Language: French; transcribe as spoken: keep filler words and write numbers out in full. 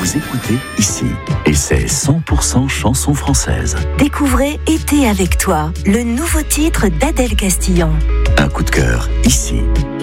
vous écoutez ici. Et c'est cent pour cent chanson française. Découvrez Été avec toi, le nouveau titre d'Adèle Castillon. Un coup de cœur ici.